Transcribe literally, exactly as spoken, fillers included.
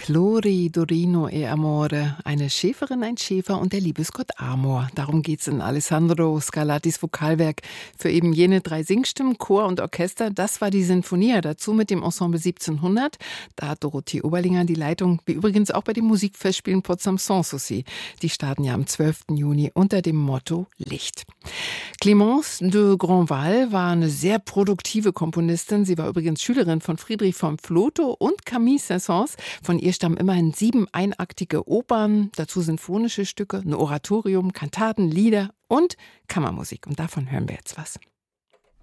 Flori, Dorino e Amore, eine Schäferin, ein Schäfer und der Liebesgott Amor. Darum geht's in Alessandro Scarlattis Vokalwerk für eben jene drei Singstimmen, Chor und Orchester. Das war die Sinfonia, dazu mit dem Ensemble siebzehnhundert. Da hat Dorothee Oberlinger die Leitung, wie übrigens auch bei den Musikfestspielen Potsdam Sanssouci. Die starten ja am zwölften Juni unter dem Motto Licht. Clémence de Grandval war eine sehr produktive Komponistin. Sie war übrigens Schülerin von Friedrich von Flotow und Camille Saint-Saëns. Von ihr stammen immerhin sieben einaktige Opern, dazu sinfonische Stücke, ein Oratorium, Kantaten, Lieder und Kammermusik. Und davon hören wir jetzt was.